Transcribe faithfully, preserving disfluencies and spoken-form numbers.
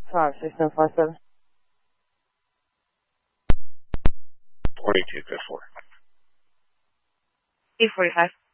five six seven five seven. twenty-two, good four. eight forty-five.